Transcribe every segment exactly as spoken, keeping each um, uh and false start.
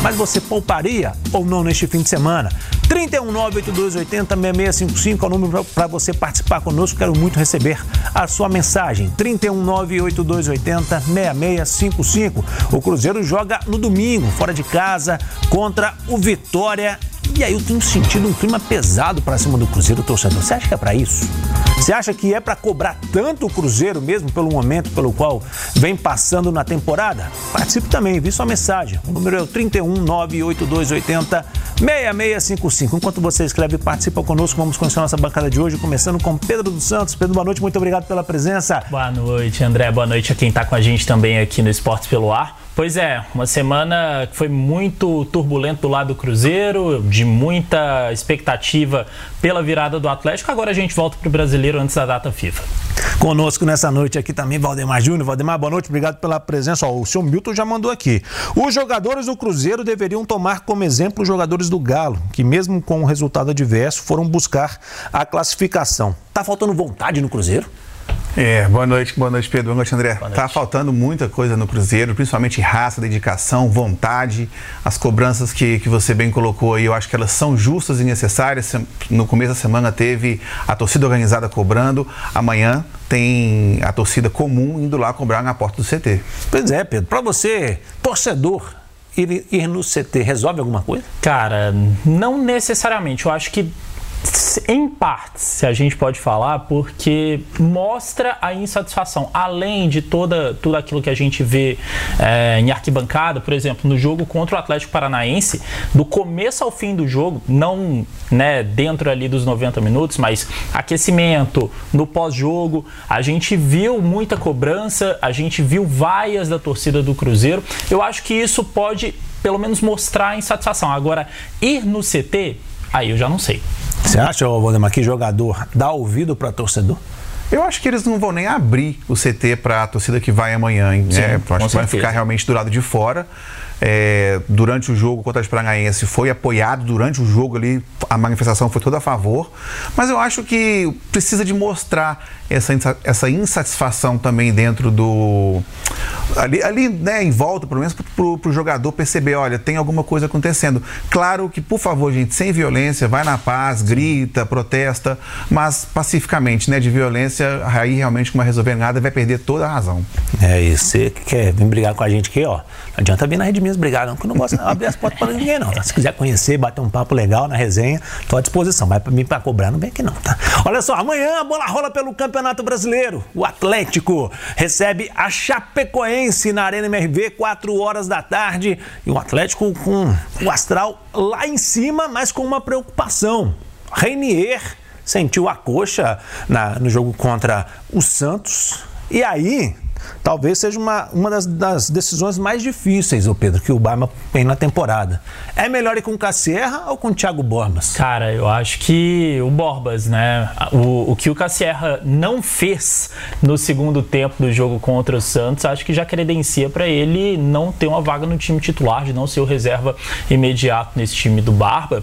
Mas você pouparia ou não neste fim de semana? trinta e um, nove oito dois oito zero, seis seis cinco cinco é o número para você participar conosco. Quero muito receber a sua mensagem. trinta e um, nove oito dois oito zero, seis seis cinco cinco. O Cruzeiro joga no domingo, fora de casa, contra o Vitória. E aí eu tenho sentido um clima pesado para cima do Cruzeiro, torcedor. Você acha que é para isso? Você acha que é para cobrar tanto o Cruzeiro mesmo pelo momento pelo qual vem passando na temporada? Participe também, envie sua mensagem. O número é o trinta e um, nove oito dois oito zero, seis seis cinco cinco. Enquanto você escreve e participa conosco, vamos conhecer a nossa bancada de hoje, começando com Pedro dos Santos. Pedro, boa noite, muito obrigado pela presença. Boa noite, André. Boa noite a quem está com a gente também aqui no Esportes pelo Ar. Pois é, uma semana que foi muito turbulenta do lado do Cruzeiro, de muita expectativa pela virada do Atlético. Agora a gente volta para o Brasileiro antes da data FIFA. Conosco nessa noite aqui também Valdemar Júnior. Valdemar, boa noite, obrigado pela presença. Ó, o senhor Milton já mandou aqui. Os jogadores do Cruzeiro deveriam tomar como exemplo os jogadores do Galo, que mesmo com o resultado adverso foram buscar a classificação. Tá faltando vontade no Cruzeiro? É, boa noite, boa noite, Pedro, boa noite, André. Boa noite. Tá faltando muita coisa no Cruzeiro, principalmente raça, dedicação, vontade, as cobranças que, que você bem colocou aí, eu acho que elas são justas e necessárias. No começo da semana teve a torcida organizada cobrando, amanhã tem a torcida comum indo lá cobrar na porta do C T. Pois é, Pedro, para você, torcedor, ir, ir no C T resolve alguma coisa? Cara, não necessariamente, eu acho que em partes, se a gente pode falar, porque mostra a insatisfação, além de toda, tudo aquilo que a gente vê é, em arquibancada, por exemplo, no jogo contra o Atlético Paranaense, do começo ao fim do jogo, não né, dentro ali dos noventa minutos, mas aquecimento, no pós-jogo, a gente viu muita cobrança, a gente viu vaias da torcida do Cruzeiro. Eu acho que isso pode, pelo menos, mostrar a insatisfação. Agora, ir no C T, aí eu já não sei. Você acha, Valdemar, que jogador dá ouvido para torcedor? Eu acho que eles não vão nem abrir o C T para a torcida que vai amanhã, hein? Sim, é, eu acho que vai ficar realmente do lado de fora. É, durante o jogo contra o Paranaense foi apoiado, durante o jogo ali a manifestação foi toda a favor, mas eu acho que precisa de mostrar essa, essa insatisfação também dentro do ali, ali né, em volta, pelo menos para o jogador perceber, olha, tem alguma coisa acontecendo. Claro que, por favor, gente, sem violência, vai na paz, grita, protesta, mas pacificamente, né, de violência, aí realmente não vai resolver nada, vai perder toda a razão. É isso, você que quer vir brigar com a gente aqui, ó, não adianta vir na Rede Minas brigar não, que eu não gosto de abrir as portas para ninguém não, tá? Se quiser conhecer, bater um papo legal na resenha, tô à disposição, vai para mim para cobrar, não vem aqui não, tá? Olha só, amanhã a bola rola pelo Campeonato Brasileiro, o Atlético recebe a Chapecoense na Arena M R V, quatro horas da tarde, e o Atlético com o astral lá em cima, mas com uma preocupação. Reinier sentiu a coxa na, no jogo contra o Santos, e aí talvez seja uma, uma das, das decisões mais difíceis, ô Pedro, que o Barba tem na temporada. É melhor ir com o Cassierra ou com o Thiago Borbas? Cara, eu acho que o Borbas, né? O, o que o Cassierra não fez no segundo tempo do jogo contra o Santos, acho que já credencia para ele não ter uma vaga no time titular, de não ser o reserva imediato nesse time do Barba.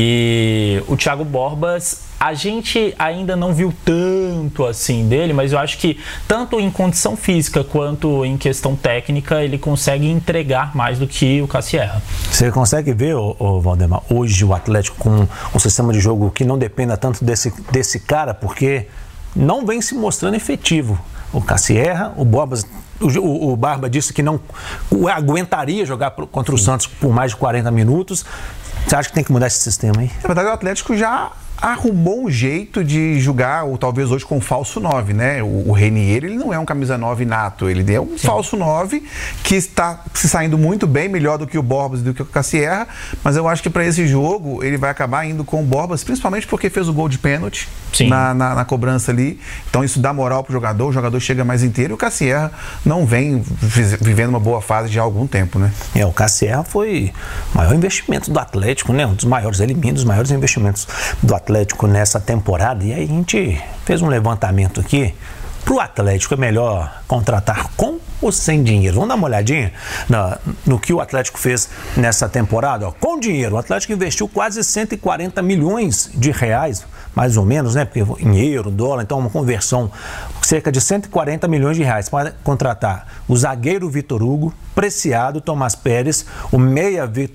E o Thiago Borbas, a gente ainda não viu tanto assim dele, mas eu acho que tanto em condição física quanto em questão técnica ele consegue entregar mais do que o Cassierra. Você consegue ver, ô, ô, Valdemar, hoje o Atlético com um sistema de jogo que não dependa tanto desse, desse cara, porque não vem se mostrando efetivo. O Cassierra, o Borbas, o, o Barba disse que não aguentaria jogar contra o Santos por mais de quarenta minutos. Você acha que tem que mudar esse sistema aí? Na verdade, o Atlético já arrumou um jeito de jogar, ou talvez hoje com falso nove, né? O, o Reinier, ele não é um camisa nove nato, ele é um Sim. falso nove que está se saindo muito bem, melhor do que o Borbas e do que o Cassierra, mas eu acho que para esse jogo ele vai acabar indo com o Borbas, principalmente porque fez o gol de pênalti na, na, na cobrança ali, então isso dá moral pro jogador, o jogador chega mais inteiro, e o Cassierra não vem vivendo uma boa fase de há algum tempo, né? É, o Cassierra foi o maior investimento do Atlético, né? Um dos maiores, ele um dos maiores investimentos do Atlético Atlético nessa temporada, e aí a gente fez um levantamento aqui. Para o Atlético é melhor contratar com ou sem dinheiro? Vamos dar uma olhadinha na, no que o Atlético fez nessa temporada. Ó, com dinheiro, o Atlético investiu quase cento e quarenta milhões de reais, mais ou menos, né? Porque em euro, dólar, então uma conversão, cerca de cento e quarenta milhões de reais para contratar o zagueiro Vitor Hugo, Preciado, Tomás Pérez, o meia Vitor